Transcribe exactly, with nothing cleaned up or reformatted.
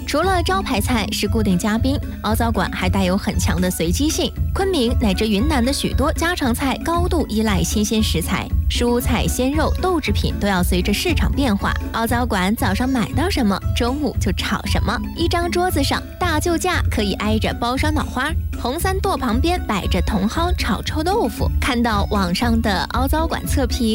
除了招牌菜是固定嘉宾，凹糟馆还带有很强的随机性。昆明乃至云南的许多家常菜高度依赖新鲜食材，蔬菜、鲜肉、豆制品都要随着市场变化。凹糟馆早上买到什么，中午就炒什么。一张桌子上，大救架可以挨着包烧脑花，红三剁旁边摆着茼蒿炒臭豆腐。看到网上的凹糟馆测评，